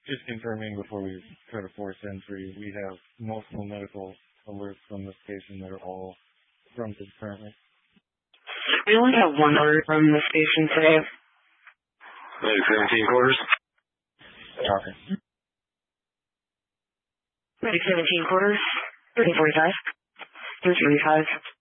Just confirming before we try to force entry, we have multiple medical alerts from this station that are all fronted currently. We only have one alert from the station today. 17 quarters. Copy. 17 quarters, 1345, 335.